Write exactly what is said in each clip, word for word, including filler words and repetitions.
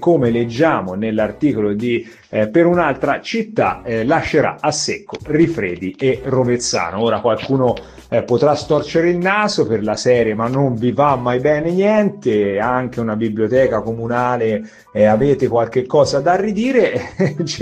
come leggiamo nell'articolo di eh, Per un'altra città, eh, lascerà a secco Rifredi e Rovezzano. Ora qualcuno eh, potrà storcere il naso per la serie, ma non vi va mai bene niente, anche una biblioteca comunale, eh, avete qualche cosa da ridire?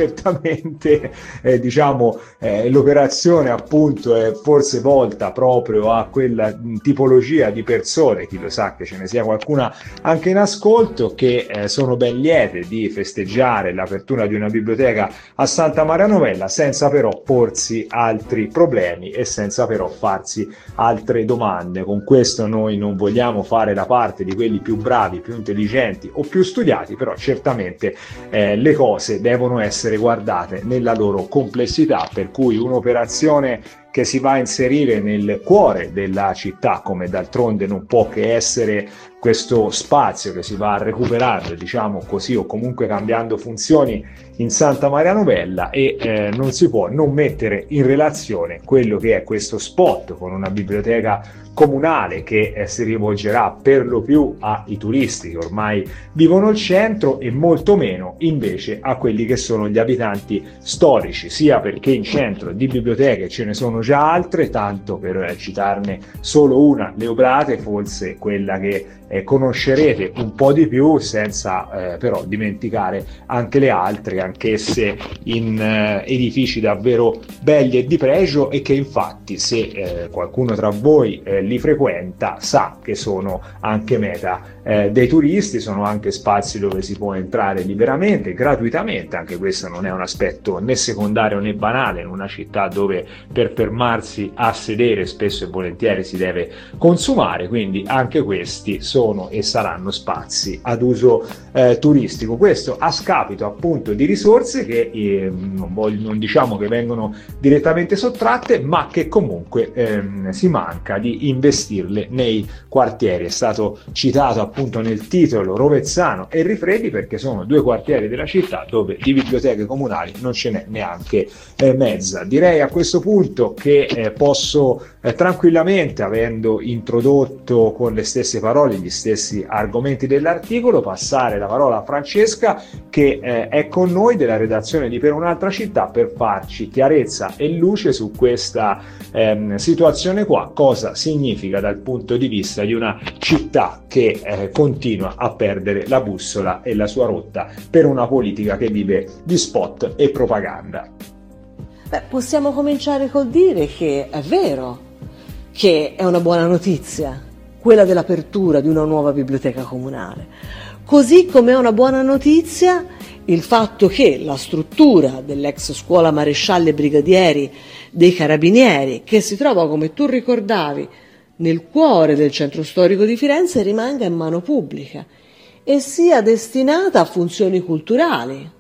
Certamente eh, diciamo eh, l'operazione appunto è forse volta proprio a quella tipologia di persone, chi lo sa che ce ne sia qualcuna anche in ascolto, che eh, sono ben liete di festeggiare l'apertura di una biblioteca a Santa Maria Novella senza però porsi altri problemi e senza però farsi altre domande. Con questo noi non vogliamo fare la parte di quelli più bravi, più intelligenti o più studiati, però certamente eh, le cose devono essere guardate nella loro complessità, per cui un'operazione che si va a inserire nel cuore della città, come d'altronde non può che essere questo spazio che si va a recuperare, diciamo così, o comunque cambiando funzioni in Santa Maria Novella, e eh, non si può non mettere in relazione quello che è questo spot con una biblioteca comunale che eh, si rivolgerà per lo più ai turisti che ormai vivono al centro e molto meno invece a quelli che sono gli abitanti storici, sia perché in centro di biblioteche ce ne sono già altre, tanto per eh, citarne solo una, Le Oblate, forse quella che eh, conoscerete un po' di più, senza eh, però dimenticare anche le altre, anch'esse in eh, edifici davvero belli e di pregio, e che infatti se eh, qualcuno tra voi eh, li frequenta sa che sono anche meta eh, dei turisti, sono anche spazi dove si può entrare liberamente, gratuitamente. Anche questo non è un aspetto né secondario né banale in una città dove per fermarsi a sedere spesso e volentieri si deve consumare, quindi anche questi sono e saranno spazi ad uso eh, turistico. Questo a scapito appunto di risorse che eh, non, voglio, non diciamo che vengono direttamente sottratte, ma che comunque ehm, si manca di investirle nei quartieri. È stato citato appunto nel titolo Rovezzano e Rifredi perché sono due quartieri della città dove di biblioteche comunali non ce n'è neanche eh, mezza. Direi a questo punto che eh, posso eh, tranquillamente, avendo introdotto con le stesse parole gli stessi argomenti dell'articolo, passare la parola a Francesca che eh, è con noi della redazione di Per un'altra città per farci chiarezza e luce su questa ehm, situazione qua, cosa significa dal punto di vista di una città che eh, continua a perdere la bussola e la sua rotta per una politica che vive di spot e propaganda. Beh, possiamo cominciare col dire che è vero che è una buona notizia quella dell'apertura di una nuova biblioteca comunale, così come è una buona notizia il fatto che la struttura dell'ex scuola marescialli e brigadieri dei carabinieri, che si trova, come tu ricordavi, nel cuore del centro storico di Firenze, rimanga in mano pubblica e sia destinata a funzioni culturali,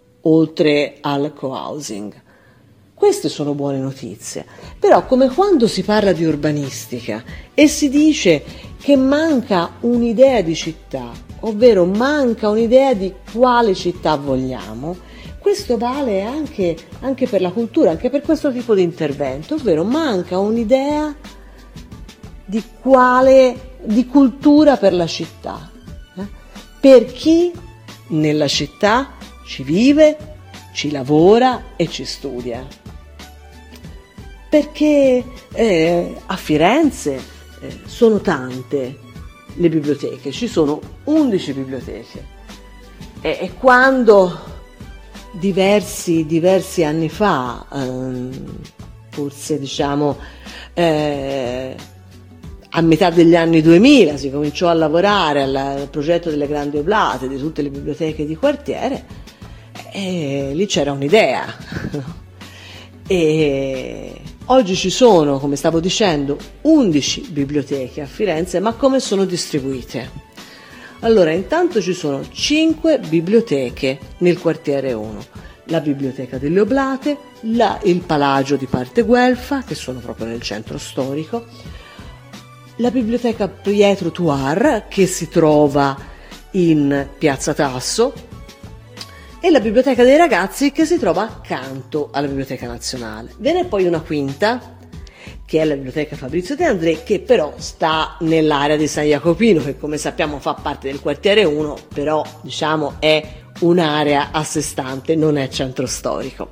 oltre al co-housing. Queste sono buone notizie, però come quando si parla di urbanistica e si dice che manca un'idea di città, ovvero manca un'idea di quale città vogliamo, questo vale anche, anche per la cultura, anche per questo tipo di intervento, ovvero manca un'idea di quale, di cultura per la città, eh? per chi nella città ci vive, ci lavora e ci studia. Perché eh, a Firenze eh, sono tante le biblioteche, ci sono undici biblioteche e, e quando diversi, diversi anni fa, ehm, forse diciamo eh, a metà degli anni duemila, si cominciò a lavorare al, al progetto delle grandi oblate di tutte le biblioteche di quartiere, e lì c'era un'idea. E oggi ci sono, come stavo dicendo, undici biblioteche a Firenze, ma come sono distribuite? Allora, intanto ci sono cinque biblioteche nel quartiere uno, la biblioteca delle Oblate, la, il Palagio di Parte Guelfa, che sono proprio nel centro storico, la biblioteca Pietro Tuar, che si trova in Piazza Tasso, e la biblioteca dei ragazzi, che si trova accanto alla Biblioteca Nazionale. Ve n'è poi una quinta che è la biblioteca Fabrizio De André, che però sta nell'area di San Jacopino, che come sappiamo fa parte del quartiere uno, però diciamo è un'area a sé stante, non è centro storico.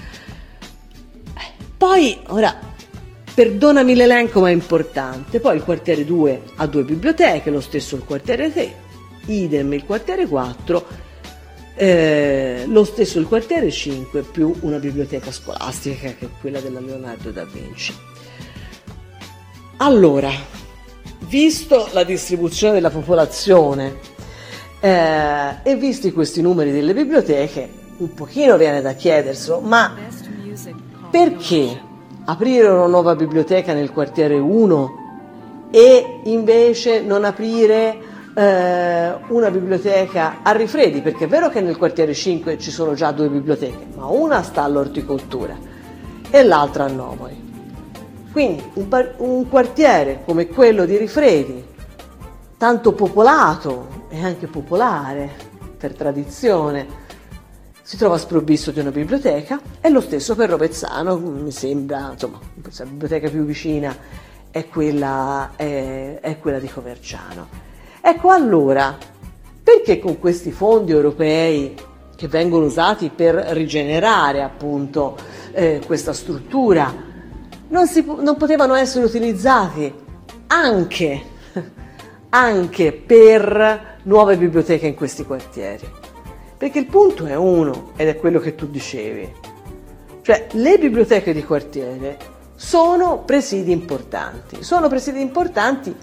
Poi, ora, perdonami l'elenco ma è importante, poi il quartiere due ha due biblioteche, lo stesso il quartiere tre, idem il quartiere quattro, eh, lo stesso il quartiere cinque, più una biblioteca scolastica che è quella della Leonardo da Vinci. Allora, visto la distribuzione della popolazione eh, e visti questi numeri delle biblioteche, un pochino viene da chiederselo, ma perché aprire una nuova biblioteca nel quartiere uno e invece non aprire eh, una biblioteca a Rifredi? Perché è vero che nel quartiere cinque ci sono già due biblioteche, ma una sta all'orticoltura e l'altra a Novoi. Quindi un, par- un quartiere come quello di Rifredi, tanto popolato e anche popolare per tradizione, si trova sprovvisto di una biblioteca, e lo stesso per Rovezzano, mi sembra, insomma, la biblioteca più vicina è quella, è, è quella di Coverciano. Ecco, allora, perché con questi fondi europei che vengono usati per rigenerare appunto eh, questa struttura non, si, non potevano essere utilizzati anche, anche per nuove biblioteche in questi quartieri? Perché il punto è uno, ed è quello che tu dicevi, cioè le biblioteche di quartiere sono presidi importanti, sono presidi importanti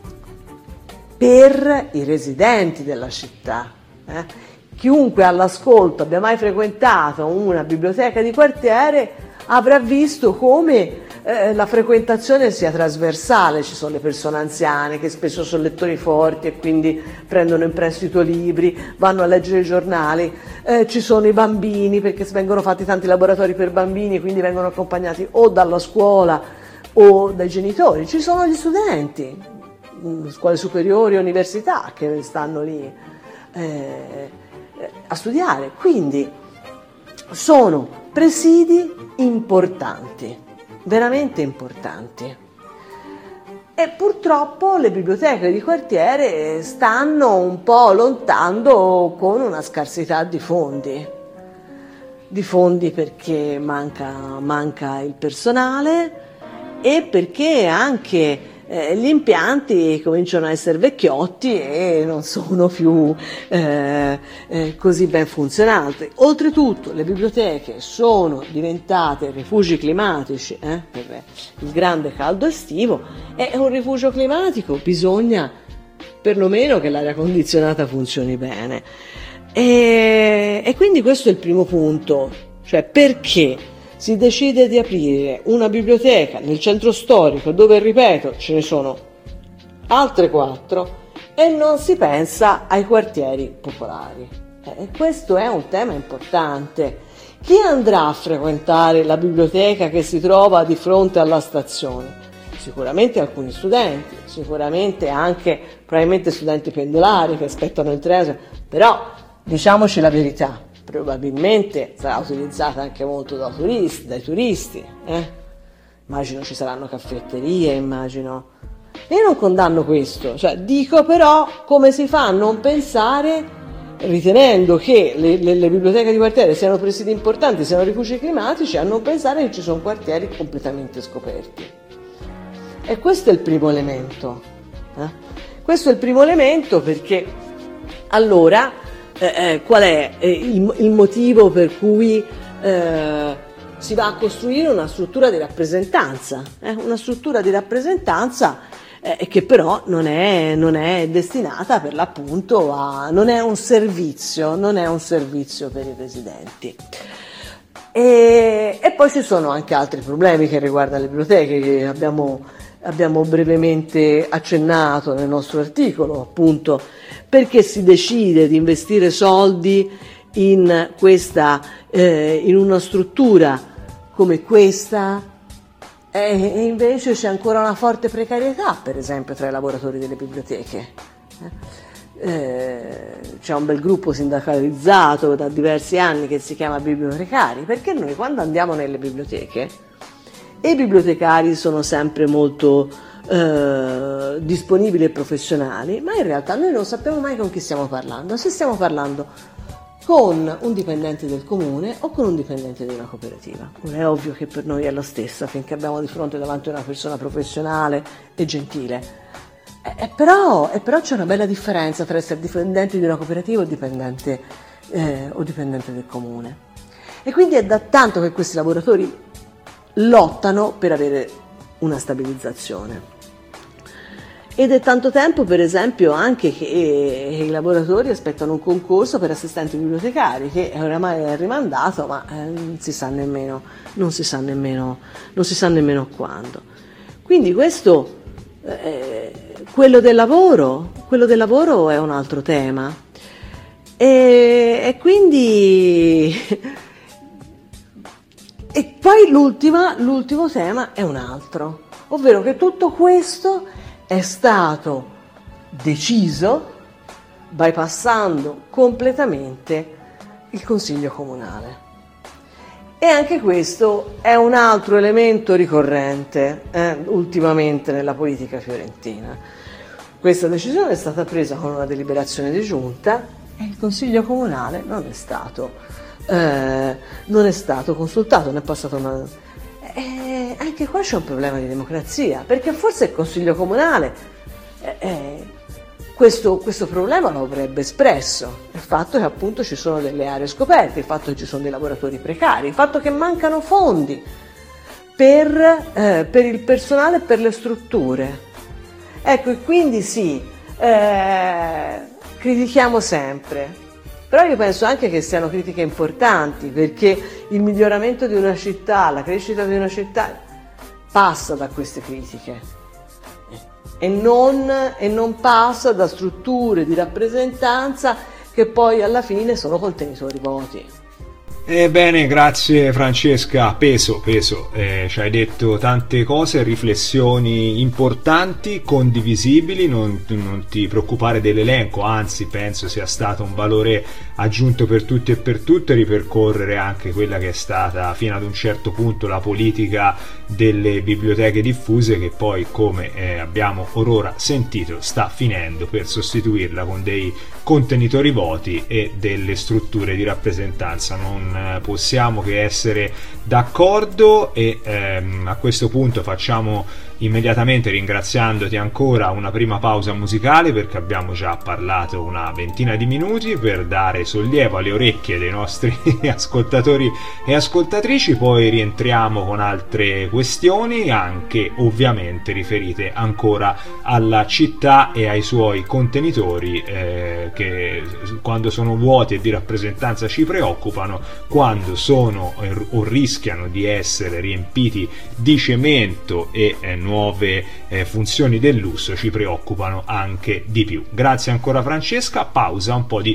per i residenti della città. Eh? Chiunque all'ascolto abbia mai frequentato una biblioteca di quartiere avrà visto come eh, la frequentazione sia trasversale. Ci sono le persone anziane che spesso sono lettori forti e quindi prendono in prestito libri, vanno a leggere i giornali, eh, ci sono i bambini perché vengono fatti tanti laboratori per bambini, quindi vengono accompagnati o dalla scuola o dai genitori, ci sono gli studenti, scuole superiori, università che stanno lì eh, a studiare, quindi sono presidi importanti, veramente importanti. E purtroppo le biblioteche di quartiere stanno un po' lontando con una scarsità di fondi, di fondi perché manca, manca il personale e perché anche eh, gli impianti cominciano a essere vecchiotti e non sono più eh, eh, così ben funzionanti. Oltretutto le biblioteche sono diventate rifugi climatici eh, per il grande caldo estivo, e un rifugio climatico bisogna perlomeno che l'aria condizionata funzioni bene. E, e quindi questo è il primo punto, cioè perché si decide di aprire una biblioteca nel centro storico dove, ripeto, ce ne sono altre quattro e non si pensa ai quartieri popolari. E questo è un tema importante. Chi andrà a frequentare la biblioteca che si trova di fronte alla stazione? Sicuramente alcuni studenti, sicuramente anche probabilmente studenti pendolari che aspettano il treno, però diciamoci la verità, probabilmente sarà utilizzata anche molto da turisti, dai turisti, eh? Immagino ci saranno caffetterie, immagino. Io non condanno questo, cioè dico però come si fa a non pensare, ritenendo che le, le, le biblioteche di quartiere siano presidi importanti, siano rifugi climatici, a non pensare che ci sono quartieri completamente scoperti. E questo è il primo elemento. Eh? Questo è il primo elemento perché allora Eh, eh, qual è eh, il, il motivo per cui eh, si va a costruire una struttura di rappresentanza, eh? una struttura di rappresentanza eh, che però non è, non è destinata per l'appunto a, non è un servizio, non è un servizio per i residenti. E, e poi ci sono anche altri problemi che riguardano le biblioteche che abbiamo, abbiamo brevemente accennato nel nostro articolo, appunto. Perché si decide di investire soldi in questa, eh, in una struttura come questa e, e invece c'è ancora una forte precarietà, per esempio, tra i lavoratori delle biblioteche. Eh, c'è un bel gruppo sindacalizzato da diversi anni che si chiama Bibliotecari, perché noi quando andiamo nelle biblioteche e i bibliotecari sono sempre molto eh, disponibili e professionali, ma in realtà noi non sappiamo mai con chi stiamo parlando, se stiamo parlando con un dipendente del comune o con un dipendente di una cooperativa. Non è ovvio che per noi è lo stesso finché abbiamo di fronte davanti una persona professionale e gentile. Eh, però, eh, però c'è una bella differenza tra essere dipendente di una cooperativa o dipendente, eh, o dipendente del comune. E quindi è da tanto che questi lavoratori lottano per avere una stabilizzazione. Ed è tanto tempo, per esempio, anche che i lavoratori aspettano un concorso per assistenti bibliotecari, che oramai è rimandato, ma eh, non si sa nemmeno, non si sa nemmeno, non si sa nemmeno quando. Quindi questo, eh, quello del lavoro, quello del lavoro è un altro tema. E, e quindi, e poi l'ultima, l'ultimo tema è un altro, ovvero che tutto questo è stato deciso bypassando completamente il Consiglio Comunale. E anche questo è un altro elemento ricorrente eh, ultimamente nella politica fiorentina. Questa decisione è stata presa con una deliberazione di giunta e il Consiglio Comunale non è stato, eh, non è stato consultato, non è passato una... E anche qua c'è un problema di democrazia, perché forse il Consiglio Comunale eh, eh, questo, questo problema lo avrebbe espresso, il fatto che appunto ci sono delle aree scoperte, il fatto che ci sono dei lavoratori precari, il fatto che mancano fondi per, eh, per il personale e per le strutture. Ecco, e quindi sì, eh, critichiamo sempre. Però io penso anche che siano critiche importanti, perché il miglioramento di una città, la crescita di una città passa da queste critiche e non, e non passa da strutture di rappresentanza che poi alla fine sono contenitori voti. Ebbene, grazie Francesca, peso, peso, eh, ci hai detto tante cose, riflessioni importanti, condivisibili, non, non ti preoccupare dell'elenco, anzi penso sia stato un valore aggiunto per tutti e per tutte ripercorrere anche quella che è stata fino ad un certo punto la politica delle biblioteche diffuse, che poi, come eh, abbiamo orora sentito, sta finendo per sostituirla con dei contenitori voti e delle strutture di rappresentanza. Non eh, possiamo che essere d'accordo e ehm, a questo punto facciamo immediatamente, ringraziandoti ancora, una prima pausa musicale, perché abbiamo già parlato una ventina di minuti per dare sollievo alle orecchie dei nostri ascoltatori e ascoltatrici. Poi rientriamo con altre questioni, anche ovviamente riferite ancora alla città e ai suoi contenitori, eh, che quando sono vuoti e di rappresentanza ci preoccupano, quando sono o rischiano di essere riempiti di cemento e eh, nuove eh, funzioni del lusso ci preoccupano anche di più. Grazie ancora Francesca, pausa, un po' di